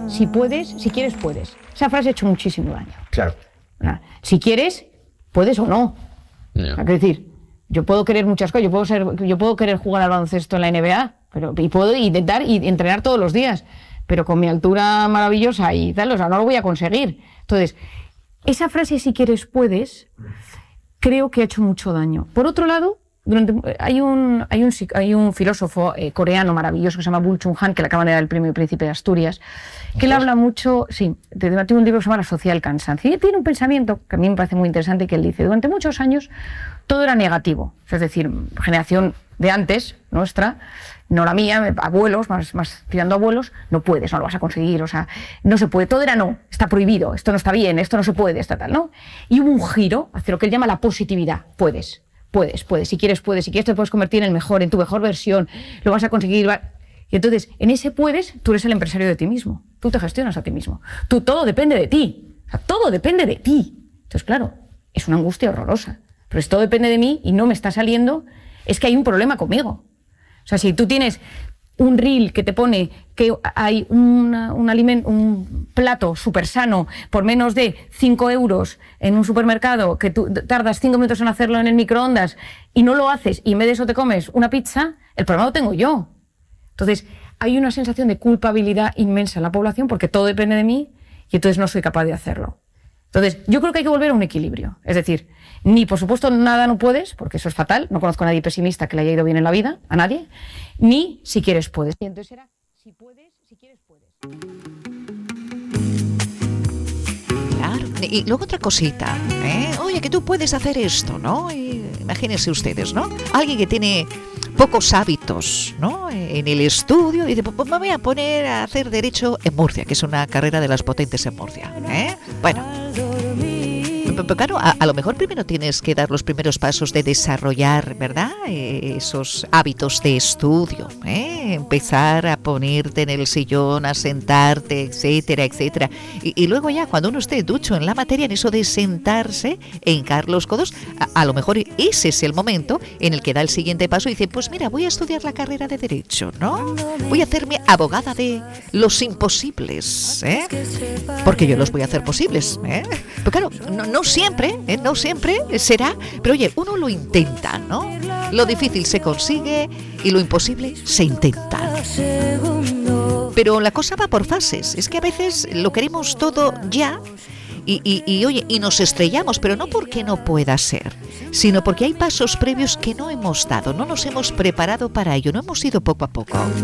si puedes, si quieres, puedes. Esa frase ha hecho muchísimo daño. Claro. Si quieres, puedes o no. Yeah. Es decir, yo puedo querer muchas cosas, yo puedo querer jugar al baloncesto en la NBA, y puedo intentar y entrenar todos los días, pero con mi altura maravillosa y tal, o sea, no lo voy a conseguir. Entonces, esa frase, si quieres, puedes, creo que ha hecho mucho daño. Por otro lado, hay un filósofo coreano maravilloso que se llama Bul Chung-han, que le acaban de dar el premio Príncipe de Asturias, que él habla mucho, tiene un libro que se llama La sociedad del cansancio, y él tiene un pensamiento que a mí me parece muy interesante, que él dice, durante muchos años todo era negativo, es decir, generación de antes, nuestra, no la mía, abuelos, más tirando a abuelos, no puedes, no lo vas a conseguir, o sea, no se puede, todo era no, está prohibido, esto no está bien, esto no se puede, está tal, ¿no? Y hubo un giro hacia lo que él llama la positividad, puedes, si quieres te puedes convertir en tu mejor versión, lo vas a conseguir. Y entonces, en ese puedes, tú eres el empresario de ti mismo, tú te gestionas a ti mismo, todo depende de ti, o sea, todo depende de ti. Entonces, claro, es una angustia horrorosa, pero si todo depende de mí y no me está saliendo, es que hay un problema conmigo. O sea, si tú tienes un reel que te pone que hay un plato súper sano por menos de 5 euros en un supermercado, que tú tardas 5 minutos en hacerlo en el microondas y no lo haces y en vez de eso te comes una pizza, el problema lo tengo yo. Entonces, hay una sensación de culpabilidad inmensa en la población porque todo depende de mí y entonces no soy capaz de hacerlo. Entonces, yo creo que hay que volver a un equilibrio. Es decir, ni por supuesto nada no puedes, porque eso es fatal, no conozco a nadie pesimista que le haya ido bien en la vida, a nadie, ni si quieres puedes. Y entonces era, si puedes, si quieres puedes. Claro, y luego otra cosita, oye, que tú puedes hacer esto, ¿no? Imagínense ustedes, ¿no? Alguien que tiene pocos hábitos, ¿no? En el estudio, y dice, pues me voy a poner a hacer Derecho en Murcia, que es una carrera de las potentes en Murcia, Bueno, pero claro, a lo mejor primero tienes que dar los primeros pasos de desarrollar, ¿verdad? Esos hábitos de estudio, empezar a ponerte en el sillón, a sentarte, etcétera, etcétera. Y luego ya, cuando uno esté ducho en la materia, en eso de sentarse, hincar los codos, a lo mejor ese es el momento en el que da el siguiente paso y dice, pues mira, voy a estudiar la carrera de Derecho, ¿no? Voy a hacerme abogada de los imposibles, porque yo los voy a hacer posibles, Pero claro, no siempre será, pero oye, uno lo intenta, ¿no? Lo difícil se consigue y lo imposible se intenta. Pero la cosa va por fases, es que a veces lo queremos todo ya oye, y nos estrellamos, pero no porque no pueda ser, sino porque hay pasos previos que no hemos dado, no nos hemos preparado para ello, no hemos ido poco a poco.